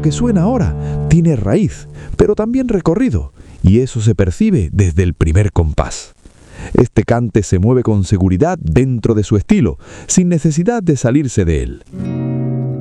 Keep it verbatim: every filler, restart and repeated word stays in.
que suena ahora tiene raíz, pero también recorrido, y eso se percibe desde el primer compás. Este cante se mueve con seguridad dentro de su estilo, sin necesidad de salirse de él.